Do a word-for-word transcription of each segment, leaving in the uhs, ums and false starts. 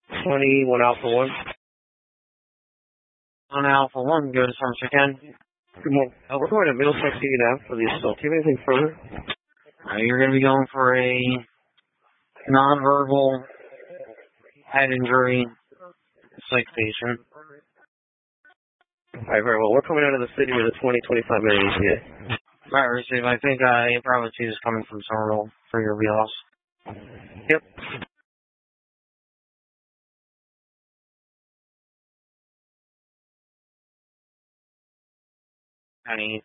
twenty-one Alpha one. On Alpha one, go as far as you can. Good morning. Uh, we're going to Middlesex City now for the assault. Do you have anything further? Uh, you're going to be going for a nonverbal head injury psych patient. All right, very well. We're coming out of the city with a twenty twenty-five minute E T A. Right, receive. I think uh, you probably see this coming from Somerville for your wheels. Yep. Any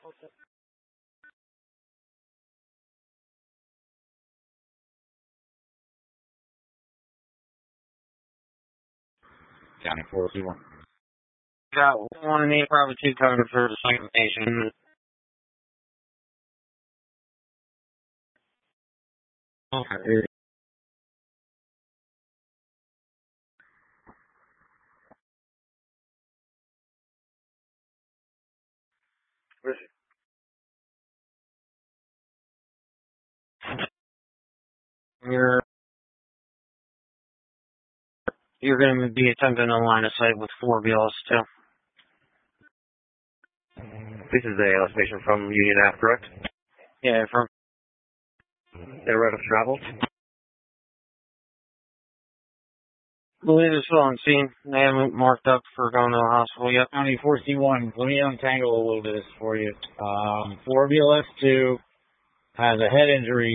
County four two one. got one and eight, probably two covered for the second patient. Okay. Where's You're you're going to be attempting a line of sight with four wheels too. This is a uh, patient from Union Ave, correct? Yeah, from Their route of travel? I believe it's still on scene. They haven't marked up for going to the hospital yet. County four C one. Let me untangle a little bit of this for you. Um, four B L S two has a head injury.